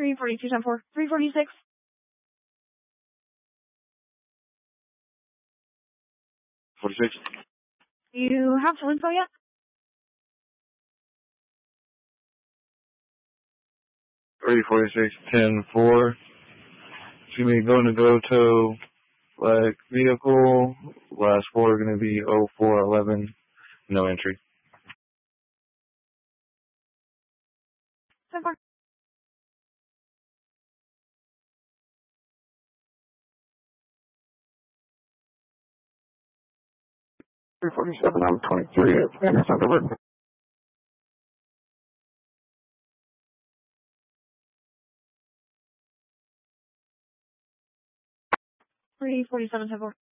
342, 10-4. 346. You have full info yet? 346, 10-4. It's going to be going to go to black vehicle. Last four are going to be 0411. No entry. 10-4. I'm 23 at Anderson River. 347, 10-4.